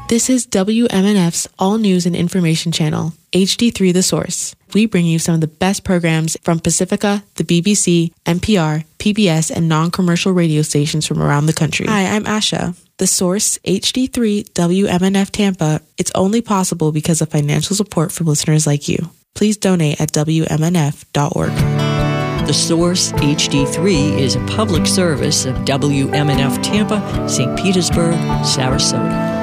This is WMNF's All News and Information Channel, HD3 The Source. We bring you some of the best programs from Pacifica, the BBC, NPR, PBS, and non-commercial radio stations from around the country. Hi, I'm Asha. The Source, HD3 WMNF Tampa, it's only possible because of financial support from listeners like you. Please donate at WMNF.org. The Source HD3 is a public service of WMNF Tampa, St. Petersburg, Sarasota.